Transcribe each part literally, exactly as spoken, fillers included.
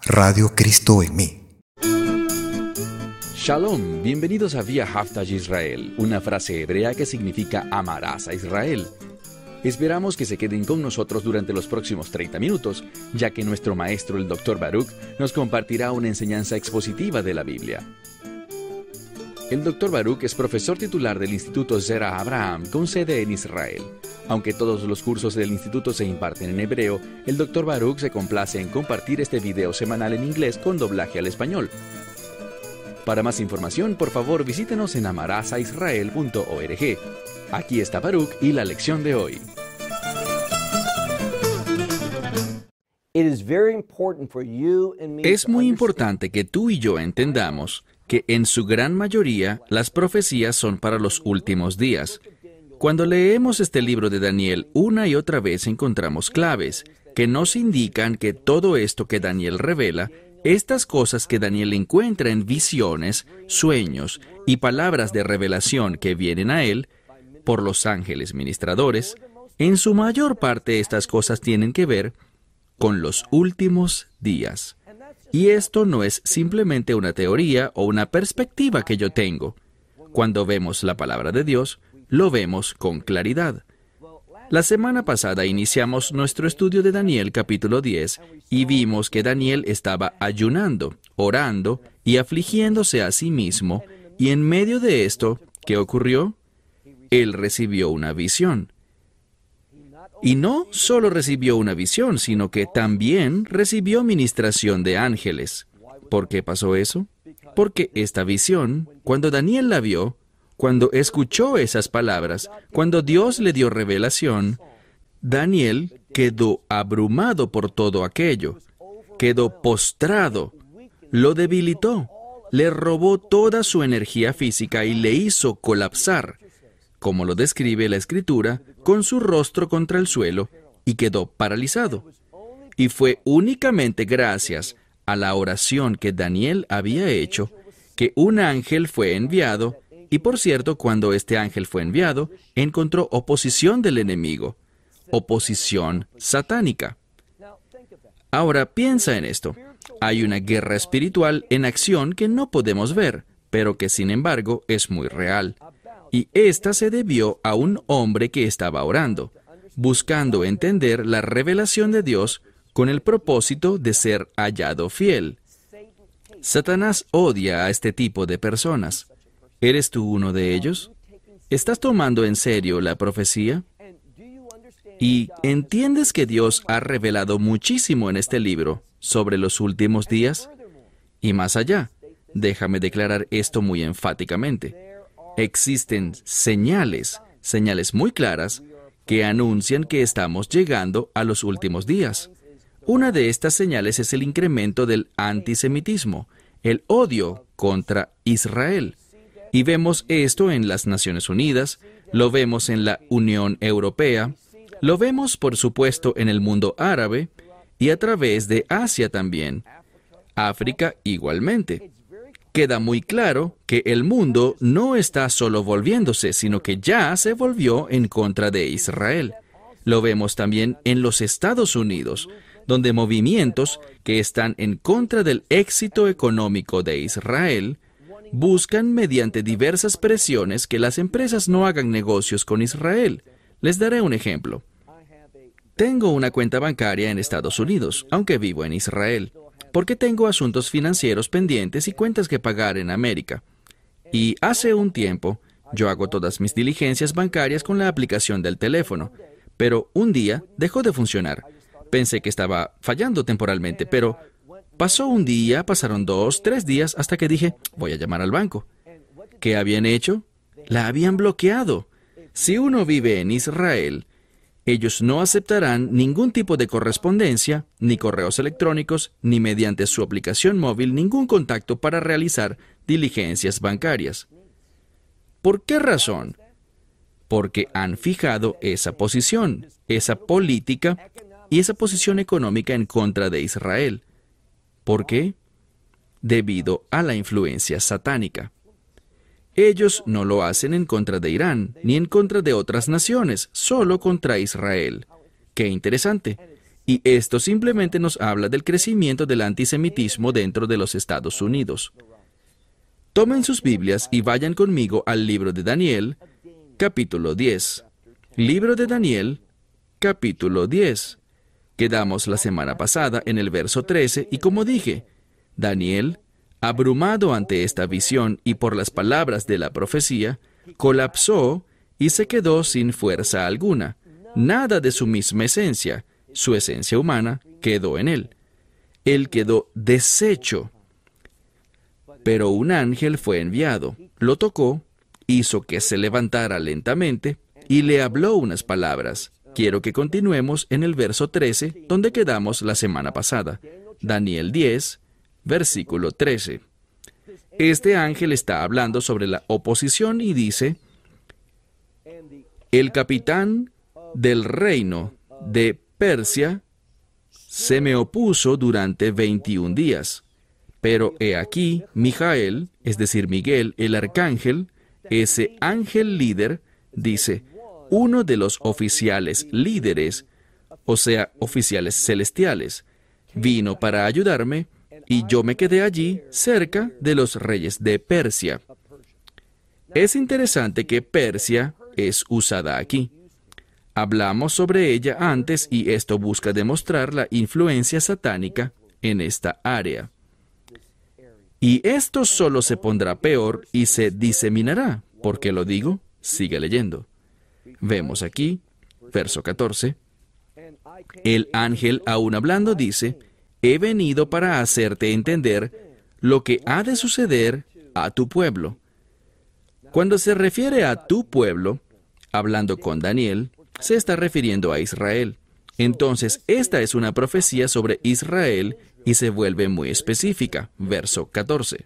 Radio Cristo en mí. Shalom, bienvenidos a Vía Haftaj Israel, una frase hebrea que significa amarás a Israel. Esperamos que se queden con nosotros durante los próximos treinta minutos, ya que nuestro maestro, el doctor Baruch, nos compartirá una enseñanza expositiva de la Biblia. El doctor Baruch es profesor titular del Instituto Zera Abraham, con sede en Israel. Aunque todos los cursos del instituto se imparten en hebreo, el doctor Baruch se complace en compartir este video semanal en inglés con doblaje al español. Para más información, por favor, visítenos en amarasaisrael punto org. Aquí está Baruch y la lección de hoy. Es muy importante que tú y yo entendamos que en su gran mayoría las profecías son para los últimos días. Cuando leemos este libro de Daniel una y otra vez encontramos claves que nos indican que todo esto que Daniel revela, estas cosas que Daniel encuentra en visiones, sueños y palabras de revelación que vienen a él por los ángeles ministradores, en su mayor parte estas cosas tienen que ver con los últimos días. Y esto no es simplemente una teoría o una perspectiva que yo tengo. Cuando vemos la palabra de Dios, lo vemos con claridad. La semana pasada iniciamos nuestro estudio de Daniel capítulo diez y vimos que Daniel estaba ayunando, orando y afligiéndose a sí mismo, y en medio de esto, ¿qué ocurrió? Él recibió una visión. Y no solo recibió una visión, sino que también recibió ministración de ángeles. ¿Por qué pasó eso? Porque esta visión, cuando Daniel la vio, cuando escuchó esas palabras, cuando Dios le dio revelación, Daniel quedó abrumado por todo aquello, quedó postrado, lo debilitó, le robó toda su energía física y le hizo colapsar, como lo describe la Escritura, con su rostro contra el suelo, y quedó paralizado. Y fue únicamente gracias a la oración que Daniel había hecho que un ángel fue enviado. Y por cierto, cuando este ángel fue enviado, encontró oposición del enemigo, oposición satánica. Ahora piensa en esto. Hay una guerra espiritual en acción que no podemos ver, pero que sin embargo es muy real. Y esta se debió a un hombre que estaba orando, buscando entender la revelación de Dios con el propósito de ser hallado fiel. Satanás odia a este tipo de personas. ¿Eres tú uno de ellos? ¿Estás tomando en serio la profecía? ¿Y entiendes que Dios ha revelado muchísimo en este libro sobre los últimos días? Y más allá, déjame declarar esto muy enfáticamente. Existen señales, señales muy claras, que anuncian que estamos llegando a los últimos días. Una de estas señales es el incremento del antisemitismo, el odio contra Israel. Y vemos esto en las Naciones Unidas, lo vemos en la Unión Europea, lo vemos, por supuesto, en el mundo árabe y a través de Asia también. África igualmente. Queda muy claro que el mundo no está solo volviéndose, sino que ya se volvió en contra de Israel. Lo vemos también en los Estados Unidos, donde movimientos que están en contra del éxito económico de Israel buscan mediante diversas presiones que las empresas no hagan negocios con Israel. Les daré un ejemplo. Tengo una cuenta bancaria en Estados Unidos, aunque vivo en Israel, porque tengo asuntos financieros pendientes y cuentas que pagar en América. Y hace un tiempo, yo hago todas mis diligencias bancarias con la aplicación del teléfono, pero un día dejó de funcionar. Pensé que estaba fallando temporalmente, pero pasó un día, pasaron dos, tres días, hasta que dije, voy a llamar al banco. ¿Qué habían hecho? La habían bloqueado. Si uno vive en Israel, ellos no aceptarán ningún tipo de correspondencia, ni correos electrónicos, ni mediante su aplicación móvil ningún contacto para realizar diligencias bancarias. ¿Por qué razón? Porque han fijado esa posición, esa política y esa posición económica en contra de Israel. ¿Por qué? Debido a la influencia satánica. Ellos no lo hacen en contra de Irán, ni en contra de otras naciones, solo contra Israel. ¡Qué interesante! Y esto simplemente nos habla del crecimiento del antisemitismo dentro de los Estados Unidos. Tomen sus Biblias y vayan conmigo al libro de Daniel, capítulo diez. Libro de Daniel, capítulo diez. Quedamos la semana pasada en el verso trece y como dije, Daniel, abrumado ante esta visión y por las palabras de la profecía, colapsó y se quedó sin fuerza alguna. Nada de su misma esencia, su esencia humana, quedó en él. Él quedó deshecho. Pero un ángel fue enviado, lo tocó, hizo que se levantara lentamente y le habló unas palabras. Quiero que continuemos en el verso trece, donde quedamos la semana pasada. Daniel diez, versículo trece. Este ángel está hablando sobre la oposición y dice, el capitán del reino de Persia se me opuso durante veintiún días. Pero he aquí, Mijael, es decir, Miguel, el arcángel, ese ángel líder, dice, uno de los oficiales líderes, o sea, oficiales celestiales, vino para ayudarme y yo me quedé allí cerca de los reyes de Persia. Es interesante que Persia es usada aquí. Hablamos sobre ella antes y esto busca demostrar la influencia satánica en esta área. Y esto solo se pondrá peor y se diseminará. ¿Por qué lo digo? Sigue leyendo. Vemos aquí, verso catorce. El ángel, aún hablando, dice, he venido para hacerte entender lo que ha de suceder a tu pueblo. Cuando se refiere a tu pueblo, hablando con Daniel, se está refiriendo a Israel. Entonces, esta es una profecía sobre Israel y se vuelve muy específica. Verso catorce.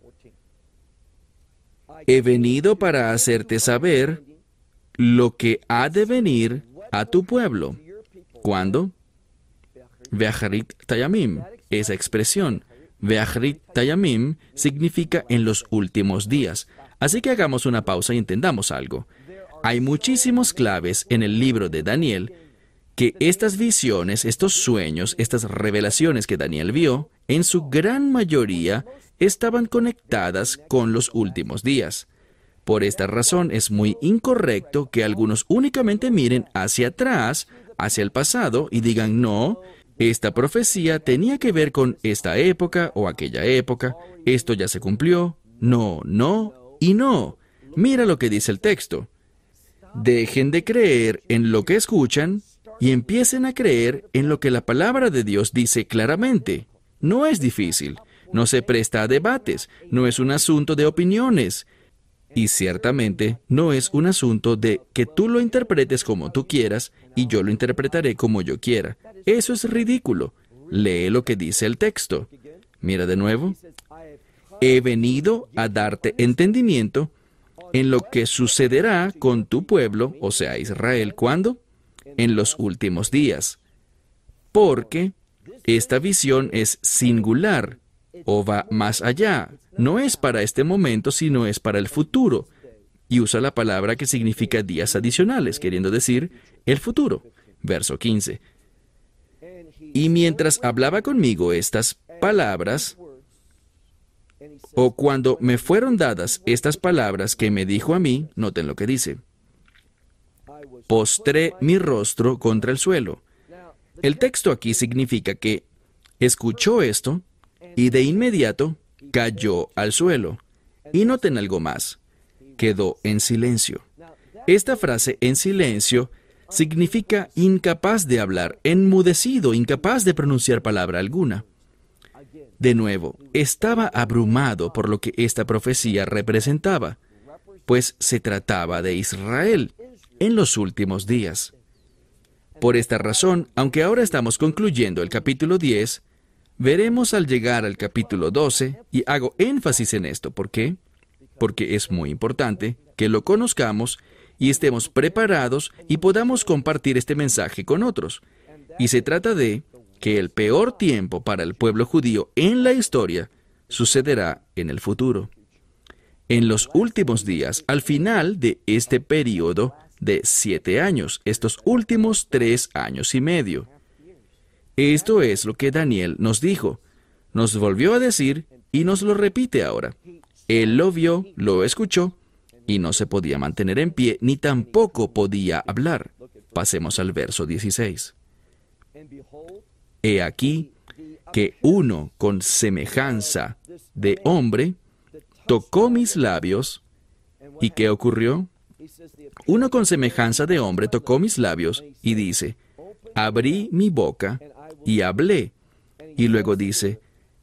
He venido para hacerte saber lo que ha de venir a tu pueblo. ¿Cuándo? Ve'acharit tayamim. Esa expresión, Ve'acharit tayamim, significa en los últimos días. Así que hagamos una pausa y entendamos algo. Hay muchísimos claves en el libro de Daniel que estas visiones, estos sueños, estas revelaciones que Daniel vio, en su gran mayoría estaban conectadas con los últimos días. Por esta razón es muy incorrecto que algunos únicamente miren hacia atrás, hacia el pasado, y digan, no, esta profecía tenía que ver con esta época o aquella época, esto ya se cumplió, no, no y no. Mira lo que dice el texto. Dejen de creer en lo que escuchan y empiecen a creer en lo que la palabra de Dios dice claramente. No es difícil, no se presta a debates, no es un asunto de opiniones. Y ciertamente no es un asunto de que tú lo interpretes como tú quieras y yo lo interpretaré como yo quiera. Eso es ridículo. Lee lo que dice el texto. Mira de nuevo. He venido a darte entendimiento en lo que sucederá con tu pueblo, o sea, Israel, ¿cuándo? En los últimos días. Porque esta visión es singular o va más allá. No es para este momento, sino es para el futuro. Y usa la palabra que significa días adicionales, queriendo decir el futuro. Verso quince. Y mientras hablaba conmigo estas palabras, o cuando me fueron dadas estas palabras que me dijo a mí, noten lo que dice, postré mi rostro contra el suelo. El texto aquí significa que escuchó esto y de inmediato cayó al suelo. Y noten algo más, quedó en silencio. Esta frase en silencio significa incapaz de hablar, enmudecido, incapaz de pronunciar palabra alguna. De nuevo, estaba abrumado por lo que esta profecía representaba, pues se trataba de Israel en los últimos días. Por esta razón, aunque ahora estamos concluyendo el capítulo diez, veremos al llegar al capítulo doce, y hago énfasis en esto. ¿Por qué? Porque es muy importante que lo conozcamos y estemos preparados y podamos compartir este mensaje con otros. Y se trata de que el peor tiempo para el pueblo judío en la historia sucederá en el futuro. En los últimos días, al final de este periodo de siete años, estos últimos tres años y medio. Esto es lo que Daniel nos dijo. Nos volvió a decir y nos lo repite ahora. Él lo vio, lo escuchó, y no se podía mantener en pie, ni tampoco podía hablar. Pasemos al verso dieciséis. He aquí que uno con semejanza de hombre tocó mis labios. ¿Y qué ocurrió? Uno con semejanza de hombre tocó mis labios y dice, abrí mi boca y hablé. Y luego dice,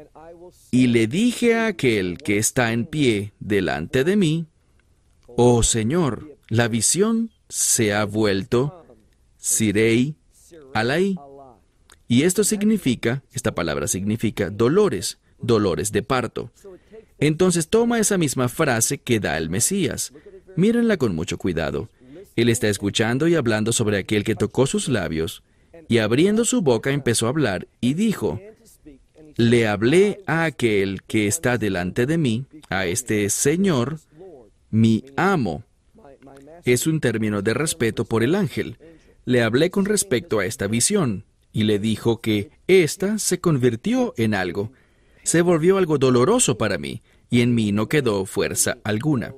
y le dije a aquel que está en pie delante de mí, oh Señor, la visión se ha vuelto Sirei Alai. Y esto significa, esta palabra significa dolores, dolores de parto. Entonces toma esa misma frase que da el Mesías. Mírenla con mucho cuidado. Él está escuchando y hablando sobre aquel que tocó sus labios, y abriendo su boca empezó a hablar, y dijo, le hablé a aquel que está delante de mí, a este Señor, mi amo. Es un término de respeto por el ángel. Le hablé con respecto a esta visión, y le dijo que ésta se convirtió en algo. Se volvió algo doloroso para mí, y en mí no quedó fuerza alguna.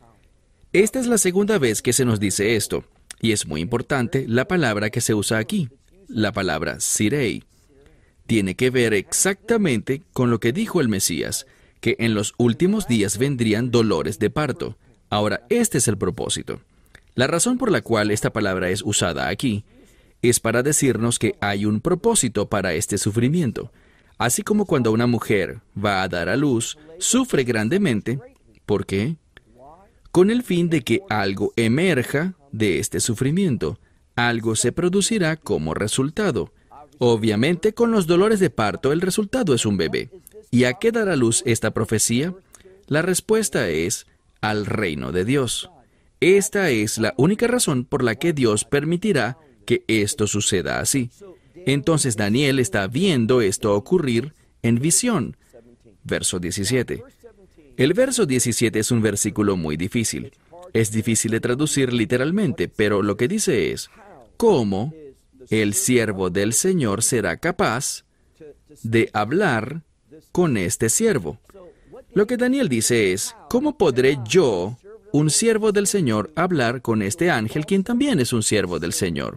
Esta es la segunda vez que se nos dice esto, y es muy importante la palabra que se usa aquí, la palabra Sirei. Tiene que ver exactamente con lo que dijo el Mesías, que en los últimos días vendrían dolores de parto. Ahora, este es el propósito. La razón por la cual esta palabra es usada aquí es para decirnos que hay un propósito para este sufrimiento. Así como cuando una mujer va a dar a luz, sufre grandemente. ¿Por qué? Con el fin de que algo emerja de este sufrimiento. Algo se producirá como resultado. Obviamente, con los dolores de parto, el resultado es un bebé. ¿Y a qué dará luz esta profecía? La respuesta es al reino de Dios. Esta es la única razón por la que Dios permitirá que esto suceda así. Entonces Daniel está viendo esto ocurrir en visión. Verso diecisiete. El verso diecisiete es un versículo muy difícil. Es difícil de traducir literalmente, pero lo que dice es, ¿cómo el siervo del Señor será capaz de hablar con este siervo? Lo que Daniel dice es, ¿cómo podré yo, un siervo del Señor, hablar con este ángel, quien también es un siervo del Señor?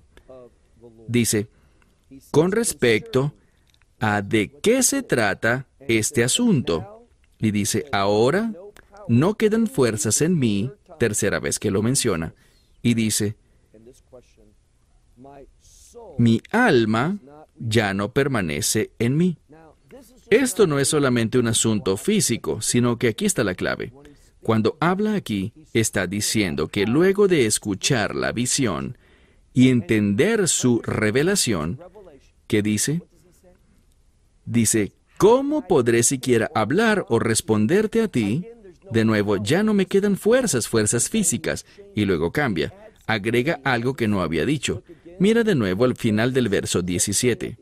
Dice, con respecto a de qué se trata este asunto. Y dice, ahora no quedan fuerzas en mí, tercera vez que lo menciona. Y dice, mi alma ya no permanece en mí. Esto no es solamente un asunto físico, sino que aquí está la clave. Cuando habla aquí, está diciendo que luego de escuchar la visión y entender su revelación, ¿qué dice? Dice, ¿cómo podré siquiera hablar o responderte a ti? De nuevo, ya no me quedan fuerzas, fuerzas físicas. Y luego cambia. Agrega algo que no había dicho. Mira de nuevo al final del verso diecisiete.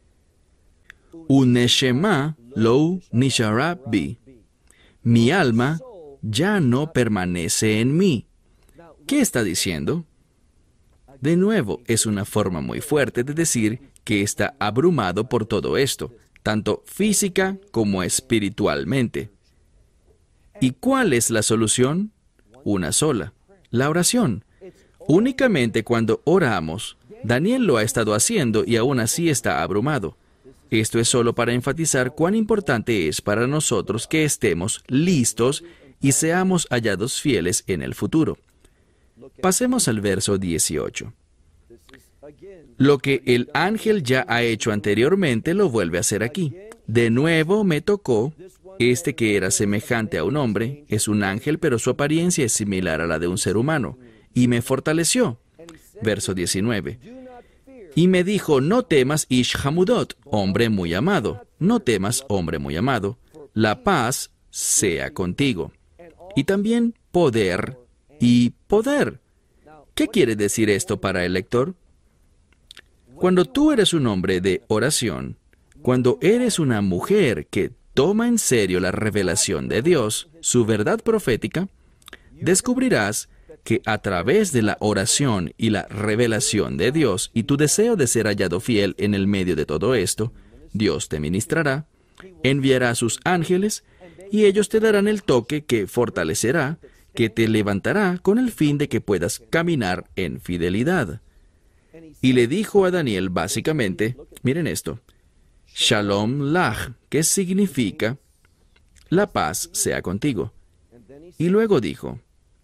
Uneshema lo nishara bi. Mi alma ya no permanece en mí. ¿Qué está diciendo? De nuevo, es una forma muy fuerte de decir que está abrumado por todo esto, tanto física como espiritualmente. ¿Y cuál es la solución? Una sola, la oración. Únicamente cuando oramos, Daniel lo ha estado haciendo y aún así está abrumado. Esto es solo para enfatizar cuán importante es para nosotros que estemos listos y seamos hallados fieles en el futuro. Pasemos al verso dieciocho. Lo que el ángel ya ha hecho anteriormente lo vuelve a hacer aquí. De nuevo me tocó, este que era semejante a un hombre, es un ángel, pero su apariencia es similar a la de un ser humano, y me fortaleció. Verso diecinueve. Y me dijo, no temas, Ish Hamudot, hombre muy amado. No temas, hombre muy amado. La paz sea contigo. Y también poder y poder. ¿Qué quiere decir esto para el lector? Cuando tú eres un hombre de oración, cuando eres una mujer que toma en serio la revelación de Dios, su verdad profética, descubrirás que a través de la oración y la revelación de Dios y tu deseo de ser hallado fiel en el medio de todo esto, Dios te ministrará, enviará a sus ángeles y ellos te darán el toque que fortalecerá, que te levantará con el fin de que puedas caminar en fidelidad. Y le dijo a Daniel básicamente, miren esto, Shalom Lach, que significa, la paz sea contigo. Y luego dijo,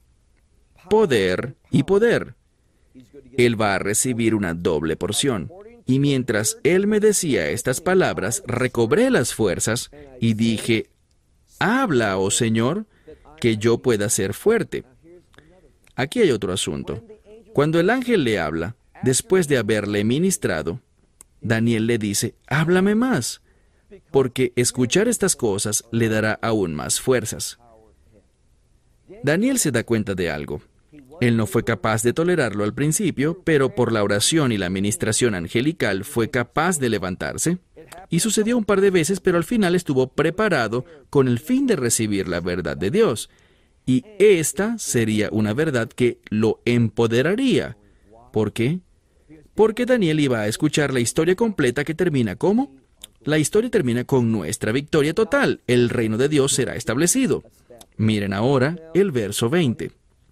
poder y poder. Él va a recibir una doble porción. Y mientras él me decía estas palabras, recobré las fuerzas y dije, habla, oh Señor, que yo pueda ser fuerte. Aquí hay otro asunto. Cuando el ángel le habla, después de haberle ministrado, Daniel le dice, háblame más, porque escuchar estas cosas le dará aún más fuerzas. Daniel se da cuenta de algo. Él no fue capaz de tolerarlo al principio, pero por la oración y la ministración angelical fue capaz de levantarse. Y sucedió un par de veces, pero al final estuvo preparado con el fin de recibir la verdad de Dios. Y esta sería una verdad que lo empoderaría. ¿Por qué? Porque Daniel iba a escuchar la historia completa que termina ¿cómo? La historia termina con nuestra victoria total. El reino de Dios será establecido. Miren ahora el verso veinte.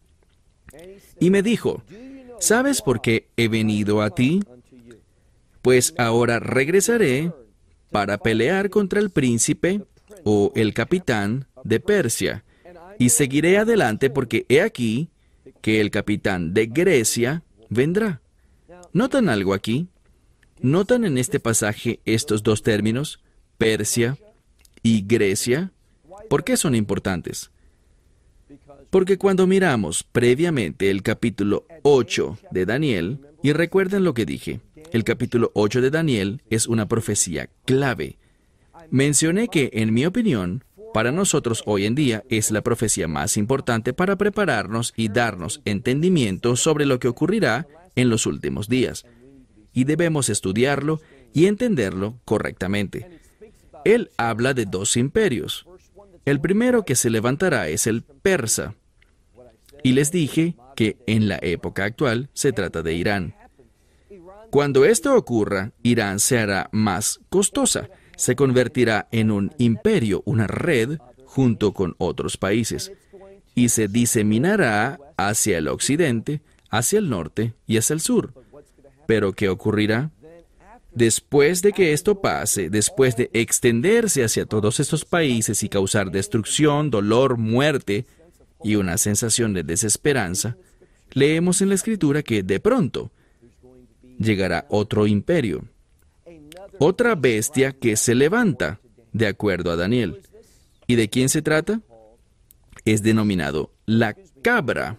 Y me dijo, ¿sabes por qué he venido a ti? Pues ahora regresaré para pelear contra el príncipe o el capitán de Persia, y seguiré adelante porque he aquí que el capitán de Grecia vendrá. ¿Notan algo aquí? ¿Notan en este pasaje estos dos términos, Persia y Grecia? ¿Por qué son importantes? Porque cuando miramos previamente el capítulo ocho de Daniel, y recuerden lo que dije, el capítulo ocho de Daniel es una profecía clave. Mencioné que, en mi opinión, para nosotros hoy en día es la profecía más importante para prepararnos y darnos entendimiento sobre lo que ocurrirá en los últimos días. Y debemos estudiarlo y entenderlo correctamente. Él habla de dos imperios. El primero que se levantará es el persa. Y les dije que en la época actual se trata de Irán. Cuando esto ocurra, Irán se hará más costosa. Se convertirá en un imperio, una red, junto con otros países. Y se diseminará hacia el occidente, hacia el norte y hacia el sur. ¿Pero qué ocurrirá? Después de que esto pase, después de extenderse hacia todos estos países y causar destrucción, dolor, muerte y una sensación de desesperanza, leemos en la Escritura que de pronto llegará otro imperio, otra bestia que se levanta, de acuerdo a Daniel. ¿Y de quién se trata? Es denominado la cabra.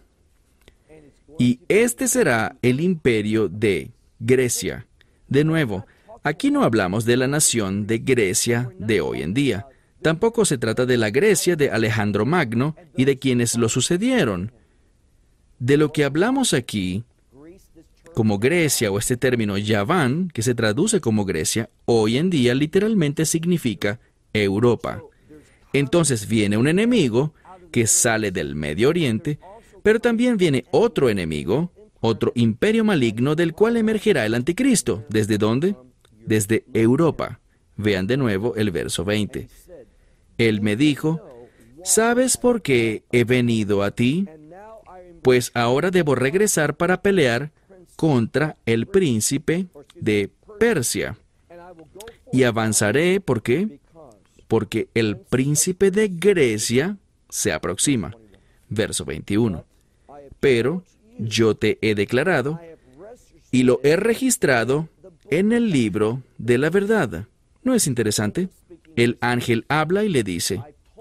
Y este será el imperio de Grecia. De nuevo, aquí no hablamos de la nación de Grecia de hoy en día. Tampoco se trata de la Grecia de Alejandro Magno y de quienes lo sucedieron. De lo que hablamos aquí, como Grecia o este término Yaván, que se traduce como Grecia, hoy en día literalmente significa Europa. Entonces viene un enemigo que sale del Medio Oriente, pero también viene otro enemigo, otro imperio maligno del cual emergerá el anticristo. ¿Desde dónde? Desde Europa. Vean de nuevo el verso veinte. Él me dijo, ¿sabes por qué he venido a ti? Pues ahora debo regresar para pelear contra el príncipe de Persia. Y avanzaré, ¿por qué? Porque el príncipe de Grecia se aproxima. Verso veintiuno. Pero yo te he declarado y lo he registrado en el libro de la verdad. ¿No es interesante? El ángel habla y le dice,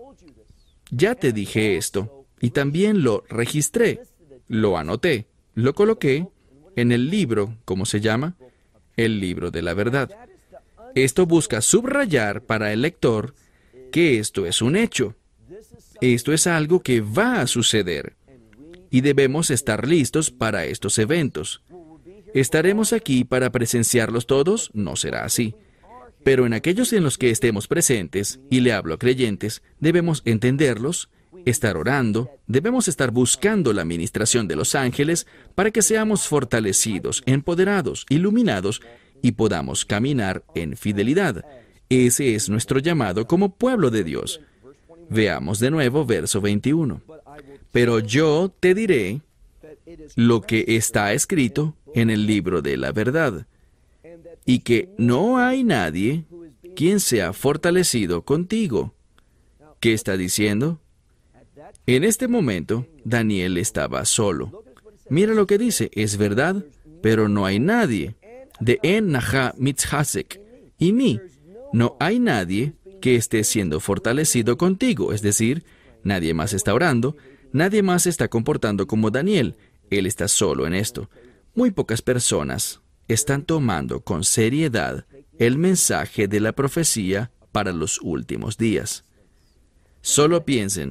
ya te dije esto, y también lo registré, lo anoté, lo coloqué en el libro, ¿cómo se llama? El libro de la verdad. Esto busca subrayar para el lector que esto es un hecho. Esto es algo que va a suceder. Y debemos estar listos para estos eventos. ¿Estaremos aquí para presenciarlos todos? No será así. Pero en aquellos en los que estemos presentes, y le hablo a creyentes, debemos entenderlos estar orando, debemos estar buscando la administración de los ángeles para que seamos fortalecidos, empoderados, iluminados y podamos caminar en fidelidad. Ese es nuestro llamado como pueblo de Dios. Veamos de nuevo verso veintiuno. Pero yo te diré lo que está escrito en el libro de la verdad, y que no hay nadie quien sea fortalecido contigo. ¿Qué está diciendo? En este momento, Daniel estaba solo. Mira lo que dice, es verdad, pero no hay nadie. De en Naja Mitzhasek y mí, no hay nadie que esté siendo fortalecido contigo, es decir, nadie más está orando, nadie más se está comportando como Daniel. Él está solo en esto. Muy pocas personas están tomando con seriedad el mensaje de la profecía para los últimos días. Solo piensen